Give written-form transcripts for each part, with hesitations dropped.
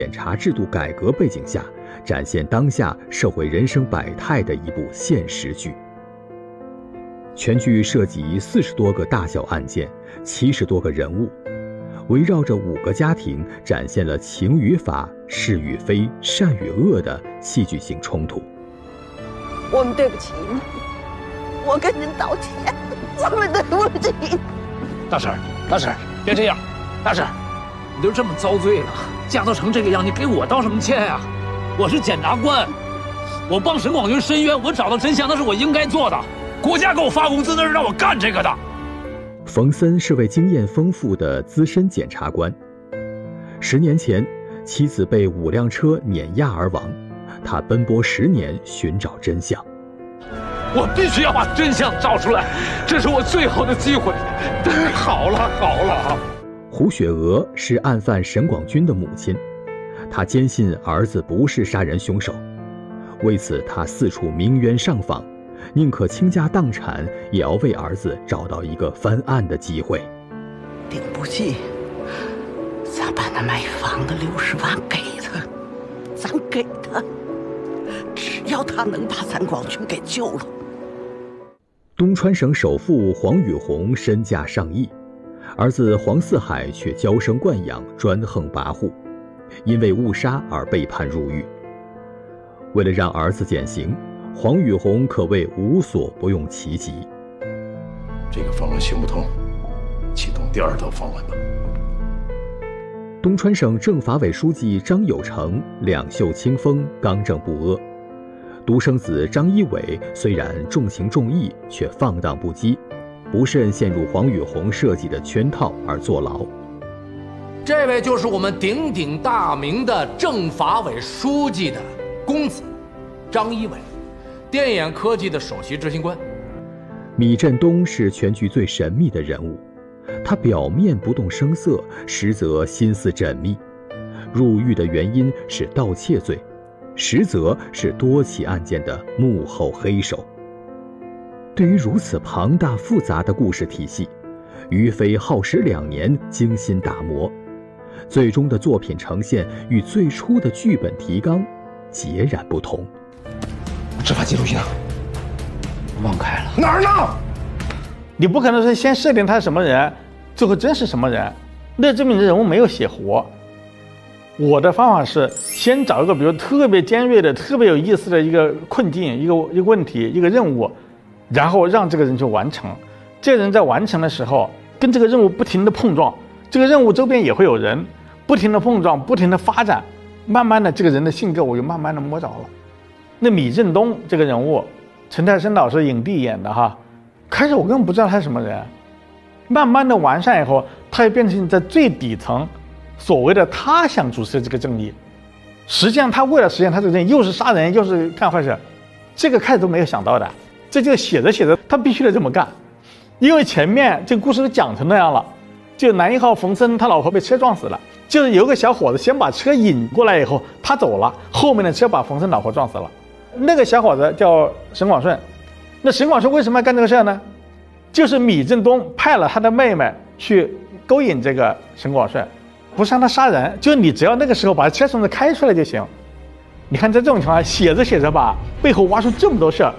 检察制度改革背景下，展现当下社会人生百态的一部现实剧。全剧涉及40多个大小案件，70多个人物，围绕着5个家庭，展现了情与法、是与非、善与恶的戏剧性冲突。 我们对不起你，我跟您道歉，我们对不起。 大婶，大婶，别这样，大婶，你都这么遭罪了，嫁都成这个样，你给我道什么歉呀？我是检察官，我帮沈广军申冤，我找到真相，那是我应该做的。国家给我发工资，那是让我干这个的。 冯森是位经验丰富的资深检察官。10年前，妻子被5辆车碾压而亡，他奔波10年寻找真相。 我必须要把真相找出来，这是我最后的机会。好了好了。 胡雪娥是案犯沈广军的母亲，她坚信儿子不是杀人凶手，为此她四处鸣冤上访，宁可倾家荡产，也要为儿子找到一个翻案的机会。 顶不济，咱把那卖房的60万给他，咱给他，只要他能把咱广军给救了。 东川省首富黄宇红身价上亿，儿子黄四海却娇生惯养，专横跋扈，因为误杀而被判入狱。为了让儿子减刑，黄宇红可谓无所不用其极。 这个方案行不通，启动第2道方案吧。 东川省政法委书记张有成两袖清风，刚正不阿。独生子张一伟虽然重情重义，却放荡不羁，不慎陷入黄宇红设计的圈套而坐牢。 这位就是我们鼎鼎大名的政法委书记的公子张一伟，电眼科技的首席执行官。 米振东是全局最神秘的人物，他表面不动声色，实则心思缜密。入狱的原因是盗窃罪，实则是多起案件的幕后黑手。对于如此庞大复杂的故事体系，于飞耗时2年精心打磨，最终的作品呈现与最初的剧本提纲截然不同。 执法记录仪呢？ 忘开了。 哪儿呢？ 你不可能是先设定他是什么人，最后真是什么人，那证明这人物没有写活。我的方法是先找一个比如特别尖锐的、特别有意思的一个困境、一个问题、一个任务，然后让这个人去完成。这个人在完成的时候，跟这个任务不停的碰撞，这个任务周边也会有人不停的碰撞、不停的发展，慢慢的这个人的性格我就慢慢的摸着了。那米振东这个人物，陈泰生老师影帝演的哈，开始我根本不知道他是什么人，慢慢的完善以后，他也变成在最底层所谓的他想主持这个正义，实际上他为了实现他这个正义，又是杀人又是干坏事，这个开始都没有想到的，这就写着写着他必须得这么干，因为前面这个故事都讲成那样了，就男1号冯森他老婆被车撞死了，就是有个小伙子先把车引过来以后他走了，后面的车把冯森老婆撞死了。那个小伙子叫沈广顺，那沈广顺为什么要干这个事呢？就是米振东派了他的妹妹去勾引这个沈广顺，不是让他杀人，就是你只要那个时候把车从这开出来就行。你看在这种情况下写着写着吧，背后挖出这么多事儿。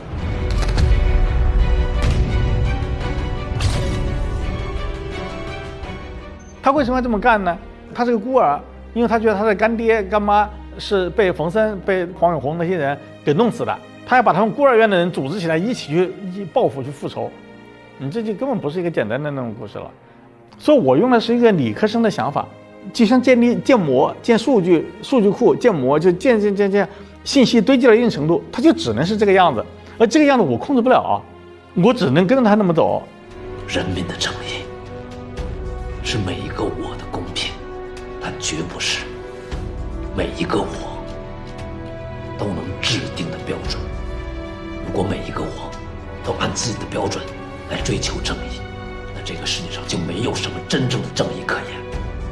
他为什么要这么干呢？他是个孤儿，因为他觉得他的干爹干妈是被冯森、被黄永红那些人给弄死的，他要把他们孤儿院的人组织起来，一起去报复、去复仇。你这就根本不是一个简单的那种故事了。所以我用的是一个理科生的想法，就像建模、建数据库、建模，就建信息堆积到一定程度，它就只能是这个样子，而这个样子我控制不了，我只能跟着他那么走。 人民的正义是每一个我的公平，但绝不是每一个我都能制定的标准。如果每一个我都按自己的标准来追求正义，那这个世界上就没有什么真正的正义可言。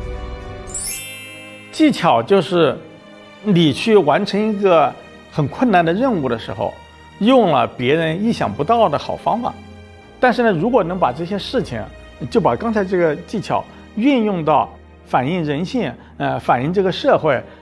技巧就是你去完成一个很困难的任务的时候，用了别人意想不到的好方法。但是呢，如果能把这些事情，就把刚才这个技巧运用到反映人性，反映这个社会，